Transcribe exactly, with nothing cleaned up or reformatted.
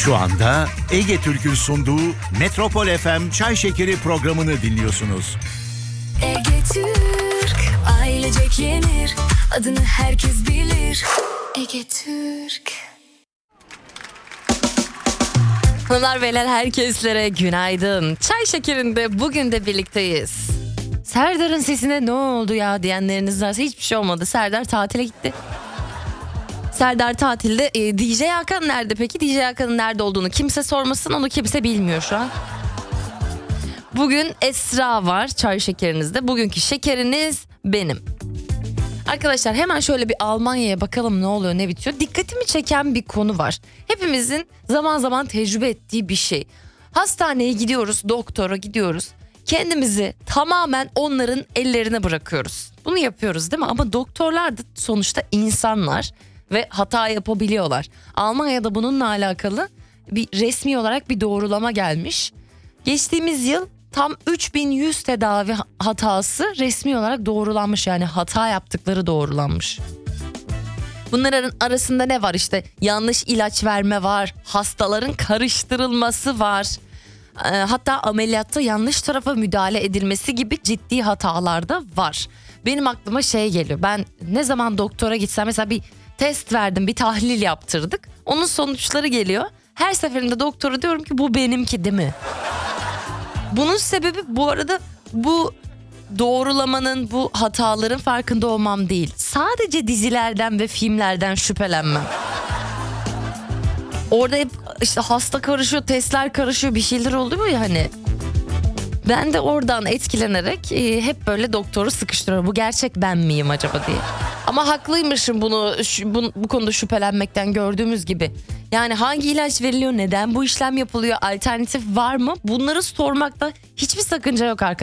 Şu anda Ege Türk'ün sunduğu Metropol F M Çay Şekeri programını dinliyorsunuz. Ege Türk, ailecek yenir, adını herkes bilir. Ege Türk. Hanımlar beyler herkeslere günaydın. Çay Şekeri'nde bugün de birlikteyiz. Serdar'ın sesine ne oldu ya diyenleriniz varsa hiçbir şey olmadı. Serdar tatile gitti. Serdar tatilde. E, D J Hakan nerede peki? D J Hakan'ın nerede olduğunu kimse sormasın, onu kimse bilmiyor şu an. Bugün Esra var Çay Şekerinizde. Bugünkü şekeriniz benim. Arkadaşlar hemen şöyle bir Almanya'ya bakalım ne oluyor ne bitiyor. Dikkatimi çeken bir konu var. Hepimizin zaman zaman tecrübe ettiği bir şey. Hastaneye gidiyoruz, doktora gidiyoruz. Kendimizi tamamen onların ellerine bırakıyoruz. Bunu yapıyoruz değil mi? Ama doktorlar da sonuçta insanlar ve hata yapabiliyorlar. Almanya'da bununla alakalı bir resmi olarak bir doğrulama gelmiş. Geçtiğimiz yıl tam üç bin yüz tedavi hatası resmi olarak doğrulanmış, yani hata yaptıkları doğrulanmış. Bunların arasında ne var? İşte yanlış ilaç verme var, hastaların karıştırılması var. E, hatta ameliyatta yanlış tarafa müdahale edilmesi gibi ciddi hatalar da var. Benim aklıma şey geliyor. Ben ne zaman doktora gitsem mesela bir test verdim, bir tahlil yaptırdık. Onun sonuçları geliyor. Her seferinde doktora diyorum ki bu benimki değil mi? Bunun sebebi bu arada bu doğrulamanın, bu hataların farkında olmam değil. Sadece dizilerden ve filmlerden şüphelenmem. Orada hep işte hasta karışıyor, testler karışıyor, bir şeyler oluyor ya hani. Ben de oradan etkilenerek e, hep böyle doktoru sıkıştırıyorum. Bu gerçek ben miyim acaba diye. Ama haklıymışım bunu şu, bu, bu konuda şüphelenmekten, gördüğümüz gibi. Yani hangi ilaç veriliyor, neden bu işlem yapılıyor, alternatif var mı? Bunları sormakta hiçbir sakınca yok arkadaşlar.